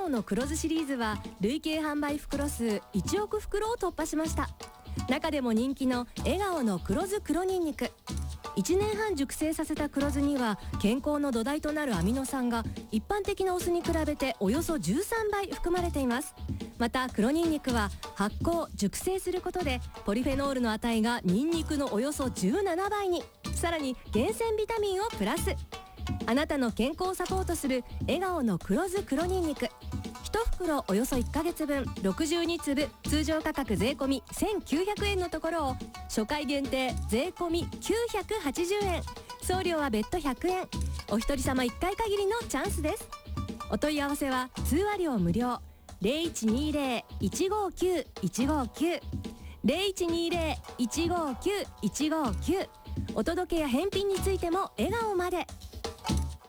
顔の黒酢シリーズは累計販売袋数1億袋を突破しました。中でも人気の笑顔の黒酢黒ニンニク、1年半熟成させた黒酢には健康の土台となるアミノ酸が一般的なお酢に比べておよそ13倍含まれています。また黒ニンニクは発酵熟成することでポリフェノールの値がニンニクのおよそ17倍に、さらに厳選ビタミンをプラス。あなたの健康をサポートする笑顔の黒酢黒ニンニク、1袋およそ1ヶ月分62粒、通常価格税込1900円のところを初回限定税込980円、送料は別途100円、お一人様1回限りのチャンスです。お問い合わせは通話料無料、0120-159-159 0120-159-159。お届けや返品についても笑顔まで。